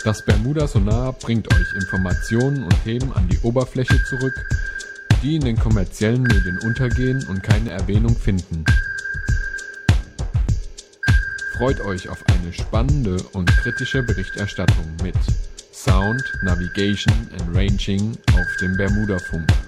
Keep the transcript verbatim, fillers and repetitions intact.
Das Bermuda-Sonar bringt euch Informationen und Themen an die Oberfläche zurück, die in den kommerziellen Medien untergehen und keine Erwähnung finden. Freut euch auf eine spannende und kritische Berichterstattung mit Sound, Navigation and Ranging auf dem Bermuda-Funk.